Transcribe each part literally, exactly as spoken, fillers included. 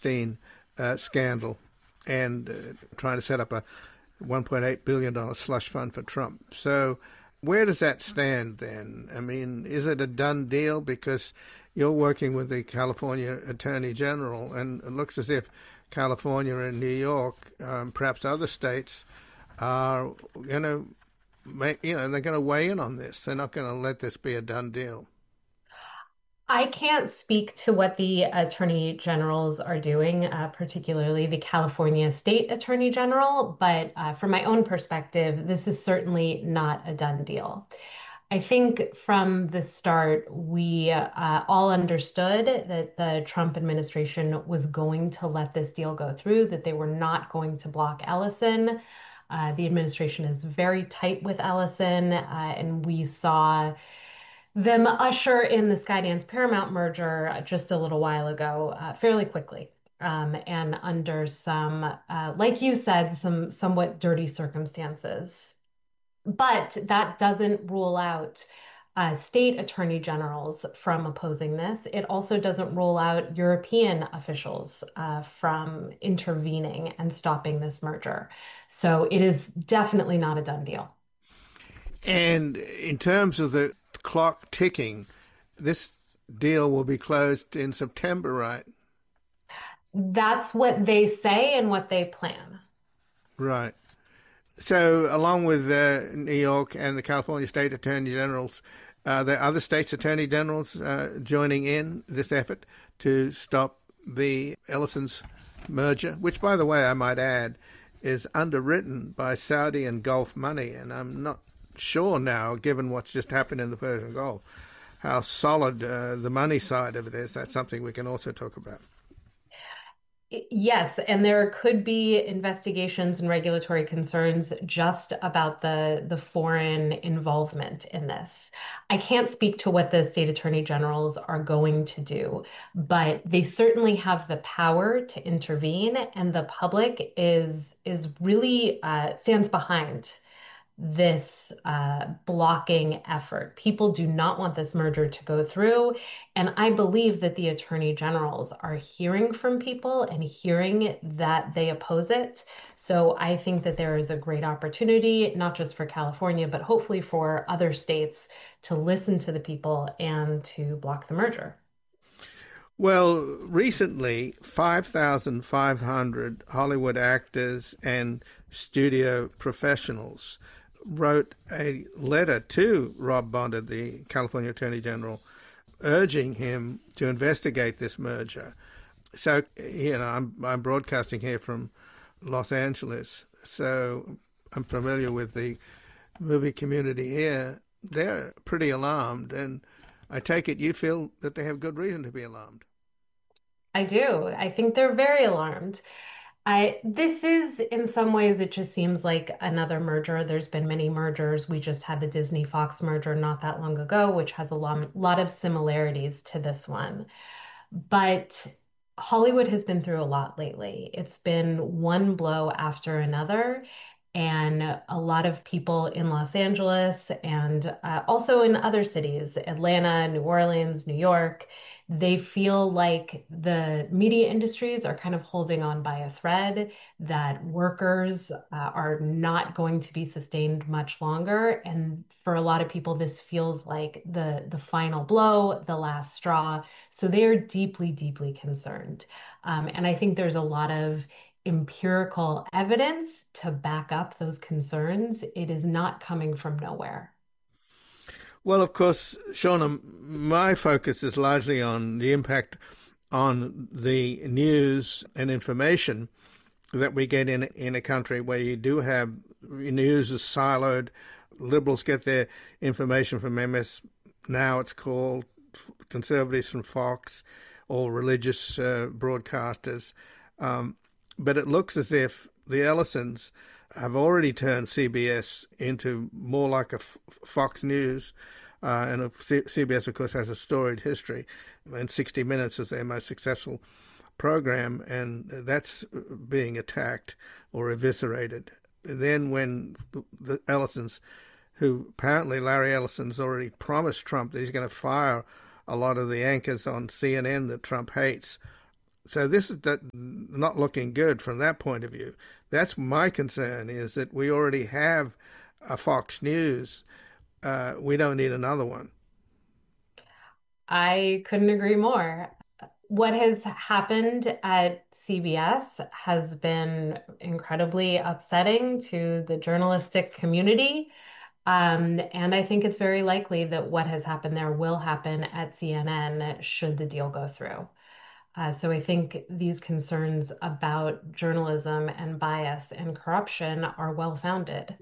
Epstein uh, scandal and uh, trying to set up a one point eight billion dollars slush fund for Trump. So where does that stand then? I mean, is it a done deal? Because you're working with the California Attorney General, and it looks as if California and New York, um, perhaps other states, are going to, you know, they're going to weigh in on this. They're not going to let this be a done deal. I can't speak to what the attorney generals are doing, uh, particularly the California State Attorney General, but uh, from my own perspective, this is certainly not a done deal. I think from the start, we uh, all understood that the Trump administration was going to let this deal go through, that they were not going to block Ellison. Uh, the administration is very tight with Ellison, uh, and we saw them usher in the Skydance Paramount merger just a little while ago, uh, fairly quickly. Um, and under some, uh, like you said, some somewhat dirty circumstances. But that doesn't rule out uh, state attorney generals from opposing this. It also doesn't rule out European officials uh, from intervening and stopping this merger. So it is definitely not a done deal. And in terms of the clock ticking, this deal will be closed in September, right? That's what they say and what they plan. Right. So along with uh, New York and the California State Attorney Generals, uh, there are other states' Attorney Generals uh, joining in this effort to stop the Ellison's merger, which, by the way, I might add, is underwritten by Saudi and Gulf money. And I'm not sure now, given what's just happened in the Persian Gulf, how solid uh, the money side of it is. That's something we can also talk about. Yes, and there could be investigations and regulatory concerns just about the the foreign involvement in this. I can't speak to what the state attorney generals are going to do, but they certainly have the power to intervene, and the public is is really uh, stands behind this uh, blocking effort. People do not want this merger to go through. And I believe that the attorney generals are hearing from people and hearing that they oppose it. So I think that there is a great opportunity, not just for California, but hopefully for other states to listen to the people and to block the merger. Well, recently, five thousand five hundred Hollywood actors and studio professionals wrote a letter to Rob Bonta, the California Attorney General, urging him to investigate this merger. So, you know, I'm, I'm broadcasting here from Los Angeles, so I'm familiar with the movie community here. They're pretty alarmed, and I take it you feel that they have good reason to be alarmed. I do. I think they're very alarmed. I this is in some ways it just seems like another merger. There's been many mergers. We just had the Disney Fox merger not that long ago, which has a lot, lot of similarities to this one. But Hollywood has been through a lot lately. It's been one blow after another. And a lot of people in Los Angeles and uh, also in other cities, Atlanta, New Orleans, New York, they feel like the media industries are kind of holding on by a thread, that workers uh, are not going to be sustained much longer. And for a lot of people, this feels like the, the final blow, the last straw. So they're deeply, deeply concerned. Um, and I think there's a lot of empirical evidence to back up those concerns. It is not coming from nowhere. Well, of course, Shauna, my focus is largely on the impact on the news and information that we get in in a country where you do have news is siloed. Liberals get their information from M S, now it's called, conservatives from Fox, or religious uh, broadcasters. Um, but it looks as if the Ellisons have already turned C B S into more like a F- Fox News. Uh, and C- CBS, of course, has a storied history. And sixty minutes is their most successful program, and that's being attacked or eviscerated. Then when the Ellisons, who apparently Larry Ellison's already promised Trump that he's going to fire a lot of the anchors on C N N that Trump hates, So this is that, not looking good from that point of view. That's my concern, is that we already have a Fox News. Uh, we don't need another one. I couldn't agree more. What has happened at C B S has been incredibly upsetting to the journalistic community. Um, and I think it's very likely that what has happened there will happen at C N N should the deal go through. Uh, so I think these concerns about journalism and bias and corruption are well founded.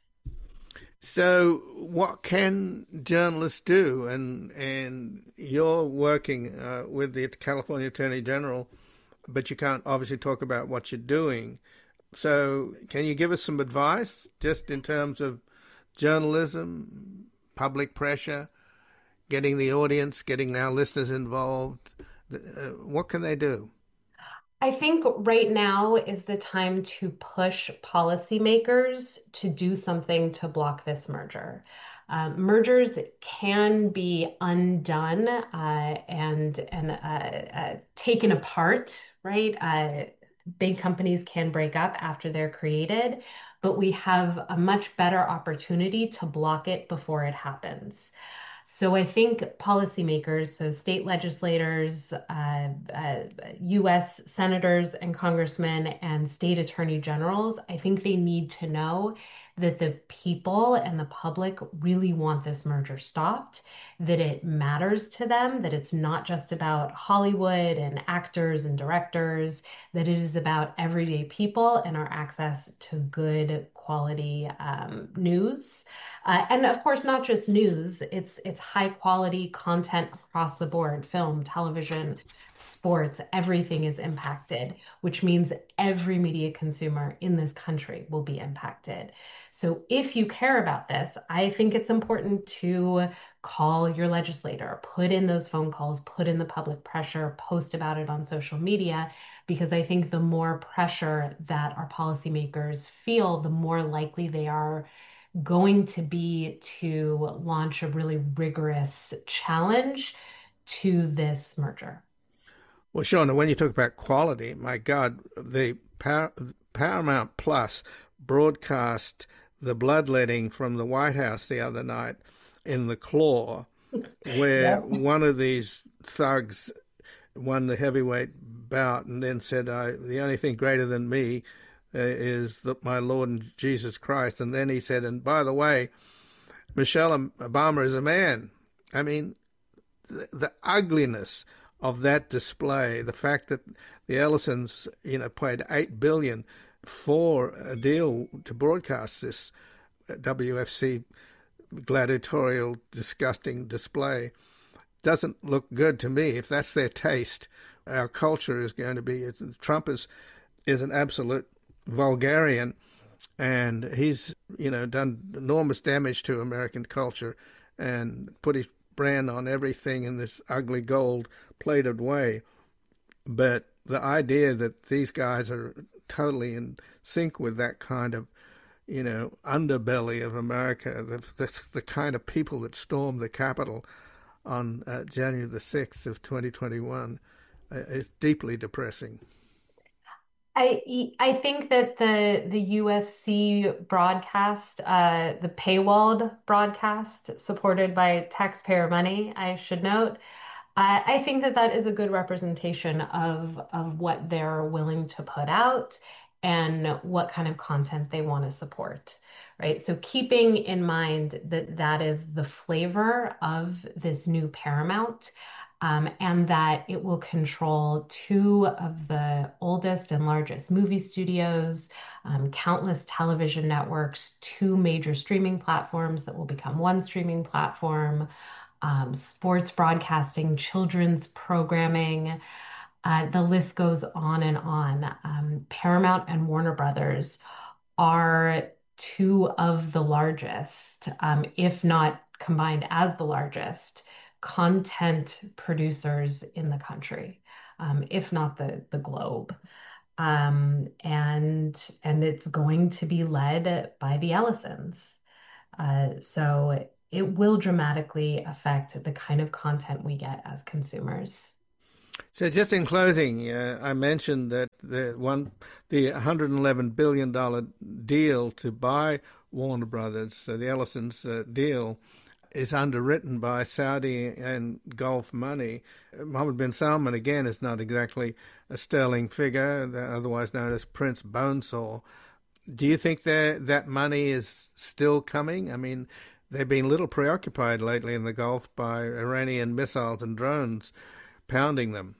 So, what can journalists do? And and you're working uh, with the California Attorney General, but you can't obviously talk about what you're doing. So, can you give us some advice, just in terms of journalism, public pressure, getting the audience, getting our listeners involved? Uh, what can they do? I think right now is the time to push policymakers to do something to block this merger. Um, mergers can be undone uh, and and uh, uh, taken apart, right? Uh, big companies can break up after they're created, but we have a much better opportunity to block it before it happens. So I think policymakers, so state legislators, uh, uh, U S senators and congressmen, and state attorney generals, I think they need to know that the people and the public really want this merger stopped, that it matters to them, that it's not just about Hollywood and actors and directors, that it is about everyday people and our access to good quality um, news. Uh, and of course, not just news, it's it's high quality content across the board, film, television, sports, everything is impacted, which means every media consumer in this country will be impacted. So if you care about this, I think it's important to call your legislator, put in those phone calls, put in the public pressure, post about it on social media, because I think the more pressure that our policymakers feel, the more likely they are going to be to launch a really rigorous challenge to this merger. Well, Shauna, when you talk about quality, my God, the Par- Paramount Plus broadcast the bloodletting from the White House the other night in The Claw, where Yep. one of these thugs won the heavyweight bout and then said, I, the only thing greater than me uh, is that my Lord and Jesus Christ. And then he said, and by the way, Michelle Obama is a man. I mean, the, the ugliness of that display, the fact that the Ellisons, you know, paid eight billion dollars for a deal to broadcast this W F C gladiatorial, disgusting display, doesn't look good to me. If that's their taste, our culture is going to be. Trump is is an absolute vulgarian, and he's, you know, done enormous damage to American culture and put his brand on everything in this ugly gold plated way. But the idea that these guys are totally in sync with that kind of, you know, underbelly of America, the, the, the kind of people that stormed the Capitol on uh, January the sixth of twenty twenty-one, uh, is deeply depressing. I I think that the the U F C broadcast, uh, the paywalled broadcast supported by taxpayer money, I should note, I, I think that that is a good representation of of what they're willing to put out and what kind of content they want to support, right? So keeping in mind that that is the flavor of this new Paramount, um, and that it will control two of the oldest and largest movie studios, um, countless television networks, two major streaming platforms that will become one streaming platform, um, sports broadcasting, children's programming. Uh, the list goes on and on. Um, Paramount and Warner Brothers are two of the largest, um, if not combined as the largest, content producers in the country, um, if not the the globe. Um, and and it's going to be led by the Ellisons. Uh, so it will dramatically affect the kind of content we get as consumers. So just in closing, uh, I mentioned that the one, the one hundred eleven billion dollars deal to buy Warner Brothers, uh, the Ellison's uh, deal, is underwritten by Saudi and Gulf money. Mohammed bin Salman, again, is not exactly a sterling figure, otherwise known as Prince Bonesaw. Do you think that that money is still coming? I mean, they've been a little preoccupied lately in the Gulf by Iranian missiles and drones pounding them.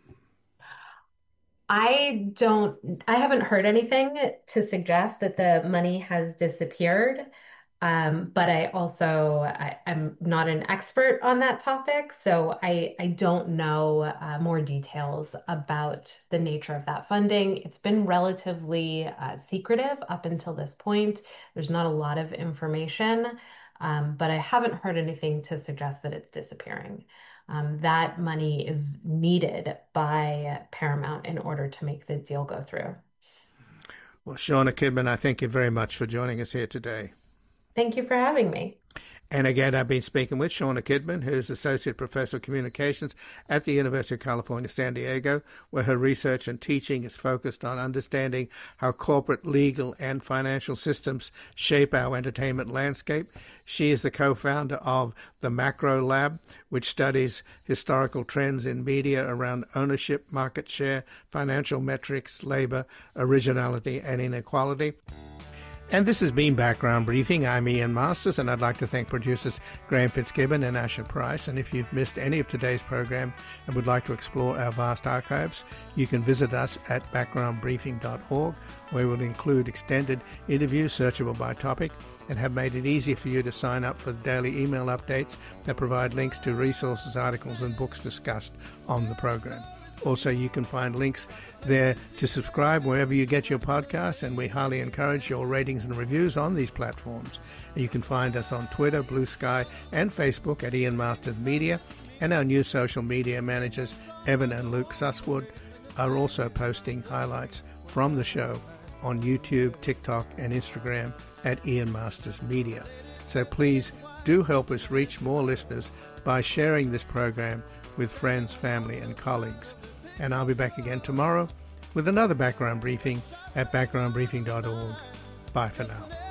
I don't, I haven't heard anything to suggest that the money has disappeared. Um, but I also, I, I'm not an expert on that topic, so I, I don't know uh, more details about the nature of that funding. It's been relatively uh, secretive up until this point. There's not a lot of information, um, but I haven't heard anything to suggest that it's disappearing. Um, that money is needed by Paramount in order to make the deal go through. Well, Shauna Kidman, I thank you very much for joining us here today. Thank you for having me. And again, I've been speaking with Shauna Kidman, who's Associate Professor of Communications at the University of California, San Diego, where her research and teaching is focused on understanding how corporate, legal, and financial systems shape our entertainment landscape. She is the co-founder of the Macro Lab, which studies historical trends in media around ownership, market share, financial metrics, labor, originality, and inequality. And this has been Background Briefing. I'm Ian Masters, and I'd like to thank producers Graham Fitzgibbon and Asher Price. And if you've missed any of today's program and would like to explore our vast archives, you can visit us at background briefing dot org, where we'll include extended interviews searchable by topic and have made it easy for you to sign up for the daily email updates that provide links to resources, articles, and books discussed on the program. Also, you can find links there to subscribe wherever you get your podcasts, and we highly encourage your ratings and reviews on these platforms. And you can find us on Twitter, Blue Sky, and Facebook at Ian Masters Media, and our new social media managers, Evan and Luke Susswood, are also posting highlights from the show on YouTube, TikTok, and Instagram at Ian Masters Media. So please do help us reach more listeners by sharing this program with friends, family, and colleagues. And I'll be back again tomorrow with another background briefing at background briefing dot org. Bye for now.